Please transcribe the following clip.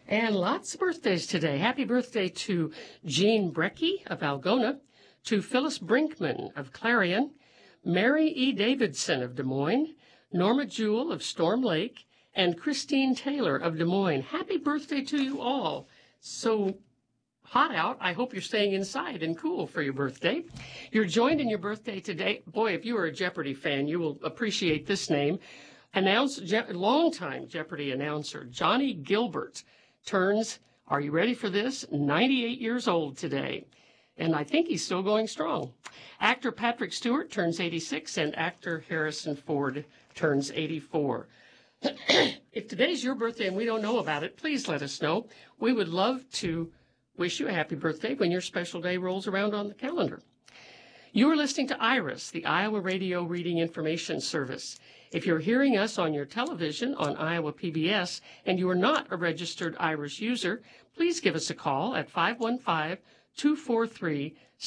And lots of birthdays today. Happy birthday to Jean Brecky of Algona, to Phyllis Brinkman of Clarion, Mary E. Davidson of Des Moines, Norma Jewell of Storm Lake, and Christine Taylor of Des Moines. Happy birthday to you all. So hot out. I hope you're staying inside and cool for your birthday. You're joined in your birthday today. Boy, if you are a Jeopardy fan, you will appreciate this name. Longtime Jeopardy announcer Johnny Gilbert turns, are you ready for this, 98 years old today. And I think he's still going strong. Actor Patrick Stewart turns 86, and actor Harrison Ford turns 84. If today's your birthday and we don't know about it, please let us know. We would love to wish you a happy birthday when your special day rolls around on the calendar. You are listening to IRIS, the Iowa Radio Reading Information Service. If you're hearing us on your television on Iowa PBS and you are not a registered IRIS user, please give us a call at 515-243